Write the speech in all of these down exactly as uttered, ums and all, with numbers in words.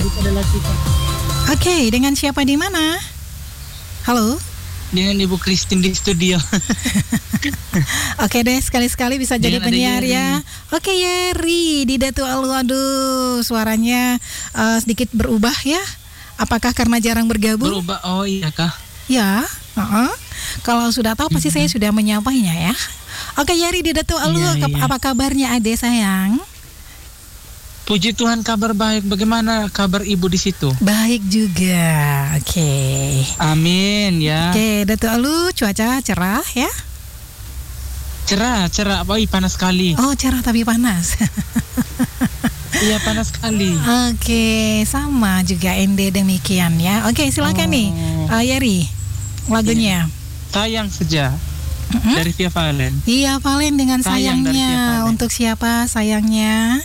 adalah kita. Oke, dengan siapa di mana? Halo? Dengan Ibu Christine di studio. Oke deh, sekali-sekali bisa jadi Dengan ada penyiar Yeri. ya. Oke Yeri, di Datu Alu, aduh suaranya uh, sedikit berubah ya. Apakah karena jarang bergabung? Berubah, oh iya kah? Ya, uh-uh. Kalau sudah tahu pasti saya sudah menyapainya ya. Oke Yeri di Datu Alu, Iya, kap- iya. apa kabarnya Ade sayang? Puji Tuhan kabar baik. Bagaimana kabar Ibu di situ? Baik juga, oke. Amin ya. Oke, Datu Alu cuaca cerah ya? Cerah, cerah. Oh, ih, panas sekali. Oh cerah tapi panas. Iya, panas sekali. Oke, sama juga Ende demikian ya. Oke, silakan Oh. nih, uh, Yeri, lagunya. Sayang saja Mm-mm. dari Via Valen. Iya, Valen dengan Sayang dari sayangnya. Via Valen. Untuk siapa sayangnya?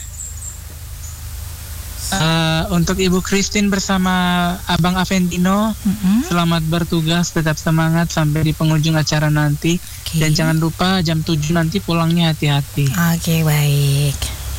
Eh, untuk Ibu Christine bersama Abang Aventino, Mm-mm. selamat bertugas, tetap semangat sampai di penghujung acara nanti. Oke. Dan jangan lupa jam tujuh nanti pulangnya hati-hati. Oke, baik.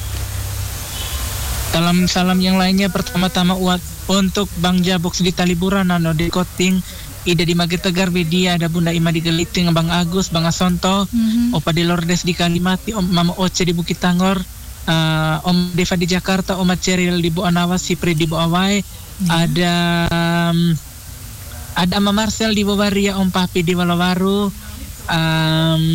Salam-salam yang lainnya pertama-tama uat untuk Bang Jaboks di Taliburan, Nano di Koting, Ida di Magitegar, Bedia, ada Bunda Ima di Geliting, Bang Agus, Bang Asonto, Mhm. Opa di Lordes di Kalimati, Om Mama Oce di Bukit Tangor, uh, Om Deva di Jakarta, Om Ceril di Buanawas, Sipri di Buawai, ada um, ada Ama Marcel di Bawaria, Om Papi di Walawaru, um,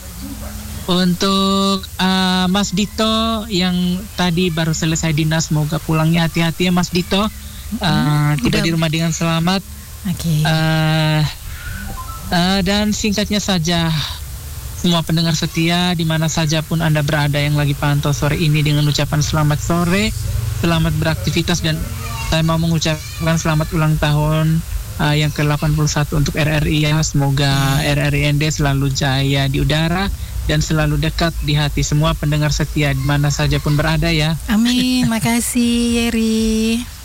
untuk uh, Mas Dito yang tadi baru selesai dinas, semoga pulangnya hati-hati ya Mas Dito, uh, tiba Udah. di rumah dengan selamat. Oke. Uh, uh, dan singkatnya saja, semua pendengar setia di mana saja pun Anda berada yang lagi pantau sore ini, dengan ucapan selamat sore, selamat beraktivitas, dan saya mau mengucapkan selamat ulang tahun uh, yang ke delapan puluh satu untuk R R I ya. Semoga R R I N D selalu jaya di udara dan selalu dekat di hati semua pendengar setia di mana saja pun berada ya. Amin, makasih Yeri.